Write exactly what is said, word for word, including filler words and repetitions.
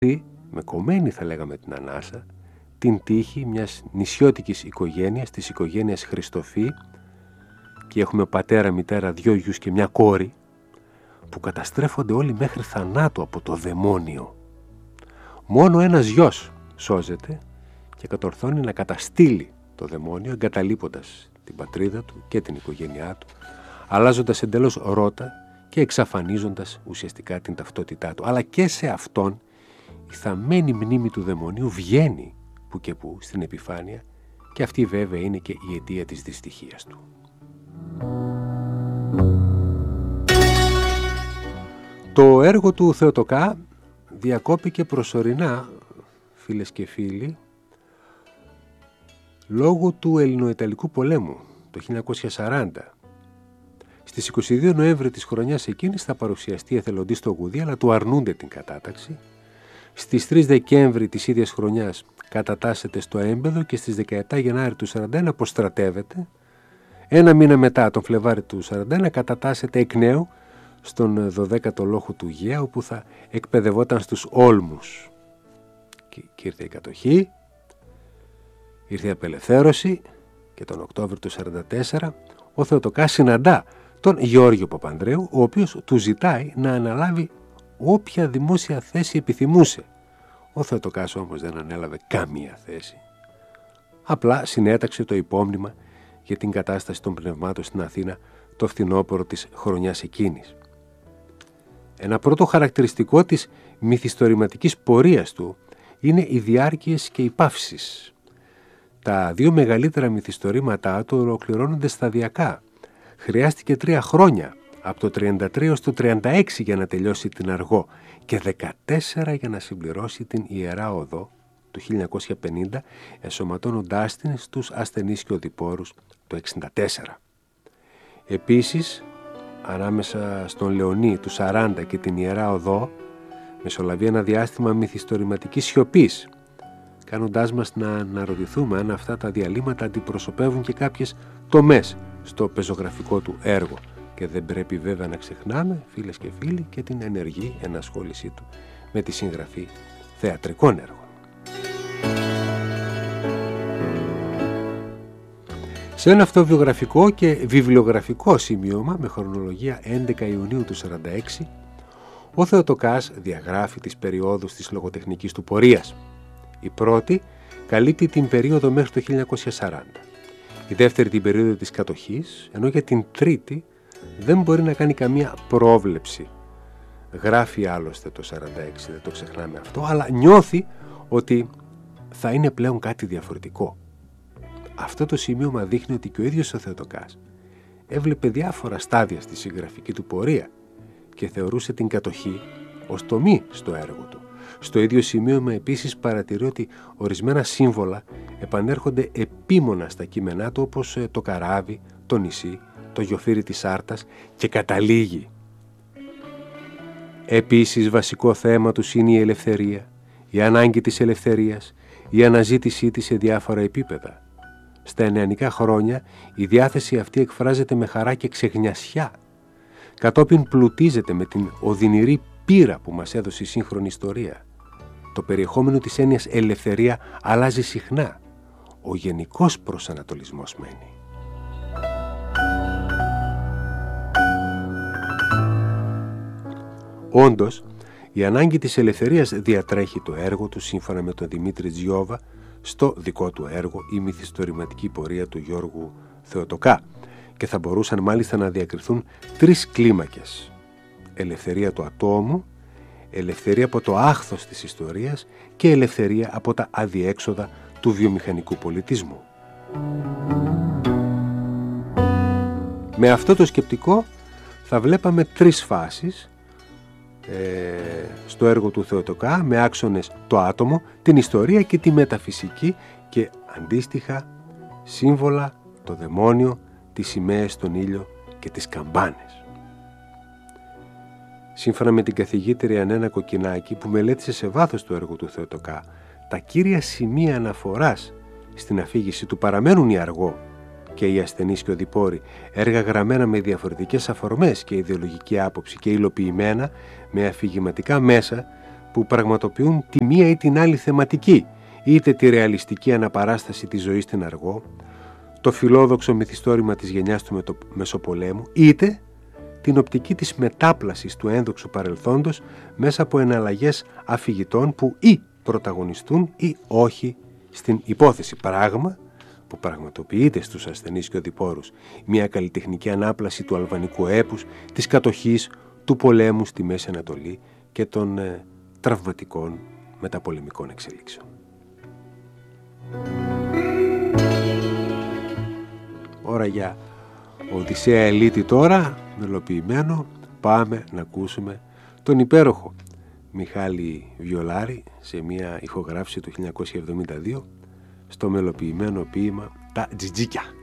με κομμένη θα λέγαμε την ανάσα, την τύχη μιας νησιώτικης οικογένειας, της οικογένειας Χριστοφή, και έχουμε πατέρα, μητέρα, δυο γιους και μια κόρη, που καταστρέφονται όλοι μέχρι θανάτου από το δαιμόνιο. Μόνο ένας γιος σώζεται και κατορθώνει να καταστήλει το δαιμόνιο, εγκαταλείποντας την πατρίδα του και την οικογένειά του, αλλάζοντας εντελώς ρότα και εξαφανίζοντας ουσιαστικά την ταυτότητά του. Αλλά και σε αυτόν η θαμμένη μνήμη του δαιμονίου βγαίνει που και που στην επιφάνεια, και αυτή βέβαια είναι και η αιτία της δυστυχίας του. Το έργο του Θεοτοκά διακόπηκε προσωρινά, φίλες και φίλοι, λόγω του Ελληνοϊταλικού πολέμου το χίλια εννιακόσια σαράντα. Στις είκοσι δύο Νοέμβρη της χρονιάς εκείνης θα παρουσιαστεί εθελοντής στο Γουδί, αλλά του αρνούνται την κατάταξη. Στις τρεις Δεκέμβρη της ίδιας χρονιάς κατατάσσεται στο Έμπεδο και στις δεκαεπτά Γενάρη του σαράντα ένα αποστρατεύεται. Ένα μήνα μετά, τον Φλεβάρι του σαράντα ένα, κατατάσσεται εκ νέου στον δωδέκατο λόχο του Γαία, όπου θα εκπαιδευόταν στους Όλμους. Και, και ήρθε η κατοχή, ήρθε η απελευθέρωση, και τον Οκτώβριο του σαράντα τέσσερα ο Θεοτοκάς συναντά τον Γεώργιο Παπανδρέου, ο οποίος του ζητάει να αναλάβει όποια δημόσια θέση επιθυμούσε. Ο Θεοτοκάς όμως δεν ανέλαβε καμία θέση. Απλά συνέταξε το υπόμνημα για την κατάσταση των πνευμάτων στην Αθήνα το φθινόπωρο της χρονιάς εκείνης. Ένα πρώτο χαρακτηριστικό της μυθιστορηματικής πορείας του είναι οι διάρκειες και οι παύσεις. Τα δύο μεγαλύτερα μυθιστορήματά του ολοκληρώνονται σταδιακά. Χρειάστηκε τρία χρόνια, από το τριάντα τρία ως το τριάντα έξι, για να τελειώσει την Αργό και δεκατέσσερα για να συμπληρώσει την Ιερά Οδό του χίλια εννιακόσια πενήντα, ενσωματώνοντάς την στους ασθενείς και οδηπόρους το εξήντα τέσσερα. Επίσης, ανάμεσα στον Λεωνί του σαράντα και την Ιερά Οδό μεσολαβεί ένα διάστημα μυθιστορηματικής σιωπής, κάνοντάς μας να αναρωτηθούμε αν αυτά τα διαλύματα αντιπροσωπεύουν και κάποιες τομές στο πεζογραφικό του έργο. Και δεν πρέπει βέβαια να ξεχνάμε, φίλες και φίλοι, και την ενεργή ενασχόλησή του με τη συγγραφή θεατρικών έργων. Σε ένα αυτοβιογραφικό και βιβλιογραφικό σημείωμα με χρονολογία έντεκα Ιουνίου του σαράντα έξι, ο Θεοτοκάς διαγράφει τις περιόδους της λογοτεχνικής του πορείας. Η πρώτη καλύπτει την περίοδο μέχρι το χίλια εννιακόσια σαράντα. Η δεύτερη την περίοδο της κατοχής, ενώ για την τρίτη δεν μπορεί να κάνει καμία πρόβλεψη. Γράφει άλλωστε το σαράντα έξι, δεν το ξεχνάμε αυτό, αλλά νιώθει ότι θα είναι πλέον κάτι διαφορετικό. Αυτό το σημείωμα δείχνει ότι και ο ίδιος ο Θεοτοκάς έβλεπε διάφορα στάδια στη συγγραφική του πορεία και θεωρούσε την κατοχή ως τομή στο έργο του. Στο ίδιο σημείωμα επίσης παρατηρεί ότι ορισμένα σύμβολα επανέρχονται επίμονα στα κείμενά του, όπως το καράβι, το νησί, το γιοφύρι της Άρτας, και καταλήγει. Επίσης βασικό θέμα τους είναι η ελευθερία, η ανάγκη της ελευθερίας, η αναζήτησή της σε διάφορα επίπεδα. Στα εννεανικά χρόνια η διάθεση αυτή εκφράζεται με χαρά και ξεγνιασιά. Κατόπιν πλουτίζεται με την οδυνηρή πείρα που μας έδωσε η σύγχρονη ιστορία. Το περιεχόμενο της έννοιας ελευθερία αλλάζει συχνά. Ο γενικός προσανατολισμός μένει. Όντως, η ανάγκη της ελευθερίας διατρέχει το έργο του, σύμφωνα με τον Δημήτρη Τζιόβα, στο δικό του έργο «Η μυθιστορηματική πορεία του Γιώργου Θεοτοκά», και θα μπορούσαν μάλιστα να διακριθούν τρεις κλίμακες: ελευθερία του ατόμου, ελευθερία από το άχθος της ιστορίας και ελευθερία από τα αδιέξοδα του βιομηχανικού πολιτισμού. Με αυτό το σκεπτικό θα βλέπαμε τρεις φάσεις ε, στο έργο του Θεοτοκά, με άξονες το άτομο, την ιστορία και τη μεταφυσική, και αντίστοιχα σύμβολα το δαιμόνιο, τις σημαίες, τον ήλιο και τις καμπάνες. Σύμφωνα με την καθηγήτρια Νένα Κοκκινάκη, που μελέτησε σε βάθος το έργο του Θεοτοκά, τα κύρια σημεία αναφοράς στην αφήγηση του παραμένουν η Αργό και οι ασθενείς και οδηπόροι, έργα γραμμένα με διαφορετικές αφορμές και ιδεολογική άποψη και υλοποιημένα με αφηγηματικά μέσα που πραγματοποιούν τη μία ή την άλλη θεματική, είτε τη ρεαλιστική αναπαράσταση της ζωής στην Αργό, το φιλόδοξο μυθιστόρημα της γενιάς του Μεσοπολέμου, είτε την οπτική της μετάπλασης του ένδοξου παρελθόντος μέσα από εναλλαγές αφηγητών που ή πρωταγωνιστούν ή όχι στην υπόθεση, πράγμα που πραγματοποιείται στους ασθενείς και οδηπόρους, μια καλλιτεχνική ανάπλαση του αλβανικού έπους, της κατοχής, του πολέμου στη Μέση Ανατολή και των ε, τραυματικών μεταπολεμικών εξελίξεων. Ώρα για Οδυσσέα Ελίτη τώρα, μελοποιημένο. Πάμε να ακούσουμε τον υπέροχο Μιχάλη Βιολάρη σε μια ηχογράφηση του χίλια εννιακόσια εβδομήντα δύο στο μελοποιημένο ποίημα «Τα Τζιτζίκια».